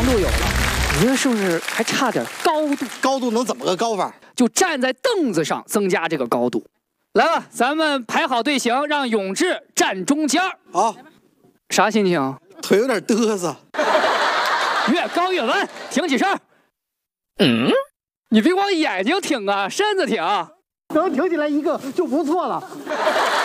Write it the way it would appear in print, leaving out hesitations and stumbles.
度有了，你觉得是不是还差点高度？ 高度能怎么个高法？ 就站在凳子上增加这个高度。来吧，咱们排好队形，让永志站中间。 好， 啥心情？ 腿有点嘚瑟。 越高越稳，挺起身。你别光眼睛挺啊，身子挺。 能挺起来一个就不错了。